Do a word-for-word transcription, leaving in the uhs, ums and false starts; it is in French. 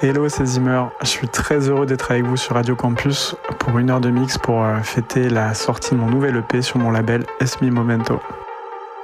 Hello, c'est Zimmer. Je suis très heureux d'être avec vous sur Radio Campus pour une heure de mix pour fêter la sortie de mon nouvel E P sur mon label Esmi Momento.